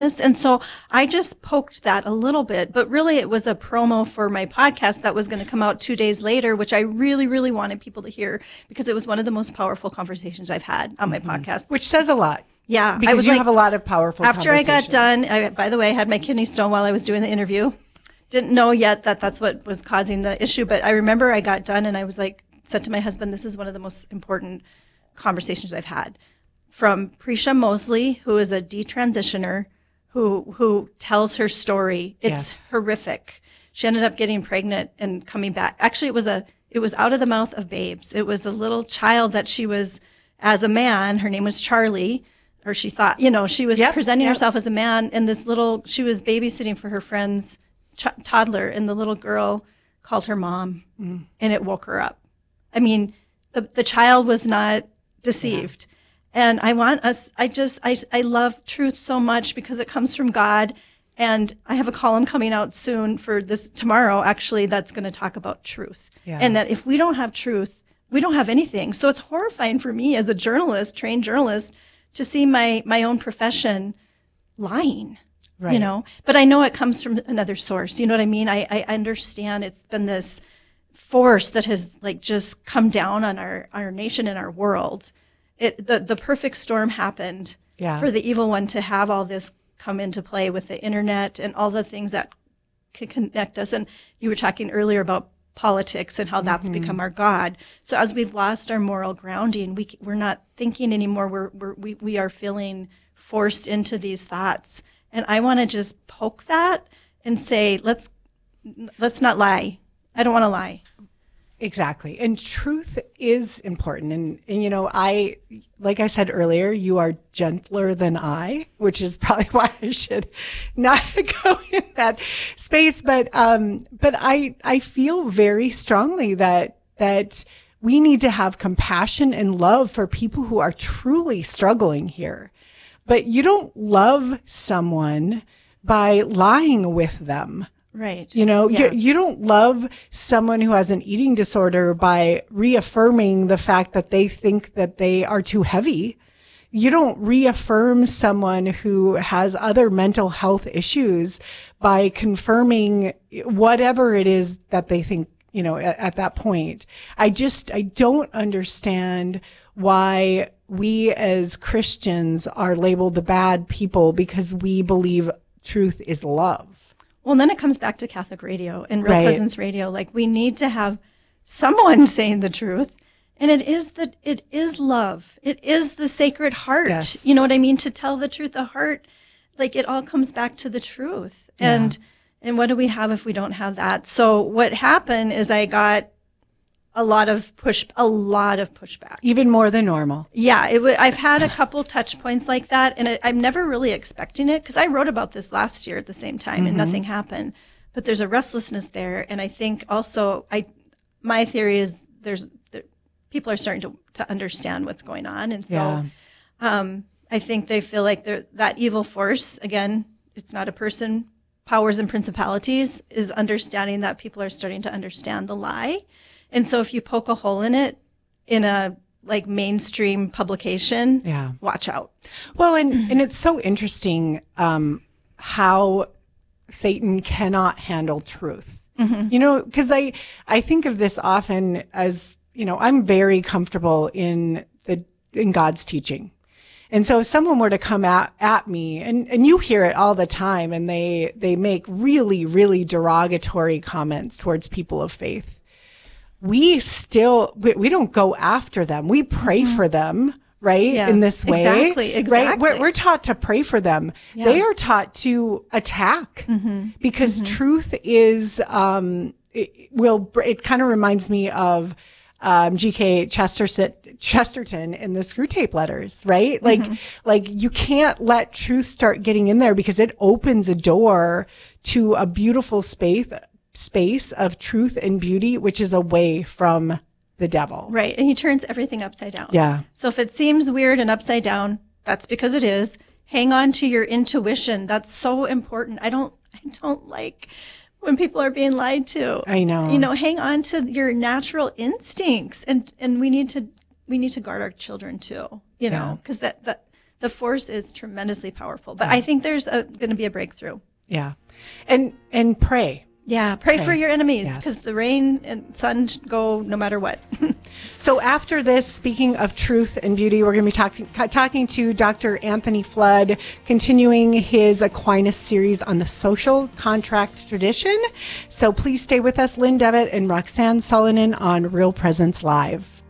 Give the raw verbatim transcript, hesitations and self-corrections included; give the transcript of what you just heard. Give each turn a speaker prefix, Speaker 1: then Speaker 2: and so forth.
Speaker 1: And so I just poked that a little bit, but really it was a promo for my podcast that was going to come out two days later, which I really, really wanted people to hear because it was one of the most powerful conversations I've had on my mm-hmm. podcast.
Speaker 2: Which says a lot.
Speaker 1: Yeah.
Speaker 2: Because
Speaker 1: I was
Speaker 2: you
Speaker 1: like,
Speaker 2: have a lot of powerful
Speaker 1: after
Speaker 2: conversations.
Speaker 1: After I got done, I, by the way, I had my kidney stone while I was doing the interview. Didn't know yet that that's what was causing the issue, but I remember I got done and I was like, said to my husband, this is one of the most important conversations I've had. From Prisha Mosley, who is a detransitioner, who who tells her story. It's yes. horrific. She ended up getting pregnant and coming back. Actually, it was a it was out of the mouth of babes. It was a little child that she was, as a man, her name was Charlie, or she thought, you know, she was yep, presenting yep. herself as a man, and this little, she was babysitting for her friend's ch- toddler, and the little girl called her mom, mm. and it woke her up. I mean, the the child was not deceived. Yeah. And I want us, I just, I, I love truth so much because it comes from God. And I have a column coming out soon for this tomorrow, actually, that's going to talk about truth. Yeah. And that if we don't have truth, we don't have anything. So it's horrifying for me as a journalist, trained journalist, to see my, my own profession lying, right. you know, but I know it comes from another source. You know what I mean? I, I understand it's been this force that has like just come down on our, our nation and our world. It, the, the perfect storm happened yeah. for the evil one to have all this come into play with the internet and all the things that can connect us. And you were talking earlier about politics and how mm-hmm. that's become our God. So as we've lost our moral grounding, we, we're not thinking anymore. We're, we're, we, we are feeling forced into these thoughts. And I want to just poke that and say, let's, let's not lie. I don't want to lie.
Speaker 2: Exactly. And truth is important. And, and, you know, I, like I said earlier, you are gentler than I, which is probably why I should not go in that space. But, um, but I, I feel very strongly that, that we need to have compassion and love for people who are truly struggling here. But you don't love someone by lying with them.
Speaker 1: Right.
Speaker 2: You know,
Speaker 1: yeah.
Speaker 2: you, you don't love someone who has an eating disorder by reaffirming the fact that they think that they are too heavy. You don't reaffirm someone who has other mental health issues by confirming whatever it is that they think, you know, at, at that point. I just, I don't understand why we as Christians are labeled the bad people because we believe truth is love.
Speaker 1: Well, then it comes back to Catholic radio and Real
Speaker 2: right.
Speaker 1: Presence Radio. Like, we need to have someone saying the truth. And it is the, it is love. It is the Sacred Heart.
Speaker 2: Yes.
Speaker 1: You know what I mean? To tell the truth, the heart, like, it all comes back to the truth. Yeah. And, and what do we have if we don't have that? So what happened is I got a lot of push, a lot of pushback.
Speaker 2: Even more than normal.
Speaker 1: Yeah, it w- I've had a couple touch points like that, and it, I'm never really expecting it because I wrote about this last year at the same time, mm-hmm. and nothing happened. But there's a restlessness there, and I think also, I, my theory is there's there, people are starting to to understand what's going on, and so
Speaker 2: yeah.
Speaker 1: um, I think they feel like they're, that evil force, again, it's not a person, powers and principalities, is understanding that people are starting to understand the lie. And so if you poke a hole in it in a like mainstream publication,
Speaker 2: yeah.
Speaker 1: watch out.
Speaker 2: Well, and, and it's so interesting um, how Satan cannot handle truth. Mm-hmm. You know, because I, I think of this often as, you know, I'm very comfortable in the in God's teaching. And so if someone were to come at, at me, and, and you hear it all the time, and they, they make really, really derogatory comments towards people of faith, we still, we, we don't go after them. We pray mm-hmm. for them, right?
Speaker 1: Yeah,
Speaker 2: in this way.
Speaker 1: Exactly, exactly.
Speaker 2: Right? We're, we're taught to pray for them.
Speaker 1: Yeah.
Speaker 2: They are taught to attack
Speaker 1: mm-hmm.
Speaker 2: because
Speaker 1: mm-hmm.
Speaker 2: truth is, um, it will, it kind of reminds me of, um, G K Chesterton, Chesterton in the Screwtape Letters, right? Like, mm-hmm. like you can't let truth start getting in there because it opens a door to a beautiful space, space of truth and beauty, which is away from the devil.
Speaker 1: Right. And he turns everything upside down.
Speaker 2: Yeah.
Speaker 1: So if it seems weird and upside down, that's because it is. Hang on to your intuition. That's so important. I don't, I don't like when people are being lied to.
Speaker 2: I know.
Speaker 1: You know, hang on to your natural instincts. And, and we need to, we need to guard our children too, you know, because yeah. that, that, the force is tremendously powerful. But I think there's going to be a breakthrough.
Speaker 2: Yeah. And and pray.
Speaker 1: Yeah, pray, pray. for your enemies, because
Speaker 2: Yes.
Speaker 1: the rain and sun go no matter what.
Speaker 2: So after this, speaking of truth and beauty, we're going to be talking talking to Doctor Anthony Flood, continuing his Aquinas series on the social contract tradition. So please stay with us, Lynn Devitt and Roxanne Sullivan on Real Presence Live.